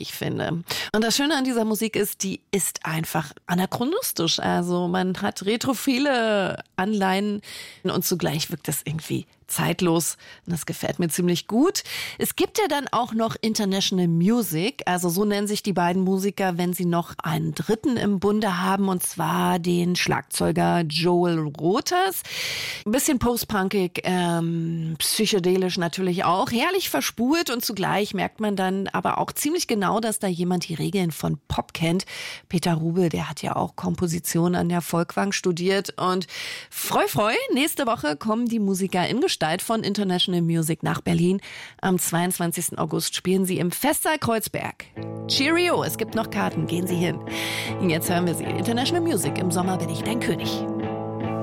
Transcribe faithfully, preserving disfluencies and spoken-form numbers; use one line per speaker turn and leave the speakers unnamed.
ich finde. Und das Schöne an dieser Musik ist, die ist einfach anachronistisch. Also man hat retrophile Anleihen und zugleich wirkt das irgendwie zeitlos. Und das gefällt mir ziemlich gut. Es gibt ja dann auch noch International Music. Also so nennen sich die beiden Musiker, wenn sie noch einen Dritten im Bunde haben. Und zwar den Schlagzeuger Joel Rothers. Ein bisschen postpunkig, ähm, psychedelisch natürlich auch. Herrlich verspurt und zugleich merkt man dann aber auch ziemlich genau, dass da jemand die Regeln von Pop kennt. Peter Rubel, der hat ja auch Komposition an der Folkwang studiert. Und freu, freu, nächste Woche kommen die Musiker in Gestalt von International Music nach Berlin. Am zweiundzwanzigsten August spielen sie im Festsaal Kreuzberg. Cheerio, es gibt noch Karten, gehen Sie hin. Und jetzt hören wir sie. International Music, im Sommer bin ich dein König.